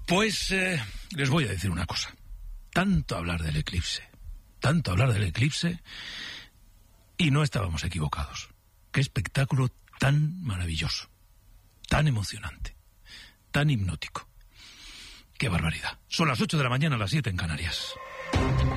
Pues les voy a decir una cosa. Tanto hablar del eclipse, y no estábamos equivocados. Qué espectáculo tan maravilloso, tan emocionante, tan hipnótico. Qué barbaridad. Son las 8 de la mañana, las 7 en Canarias.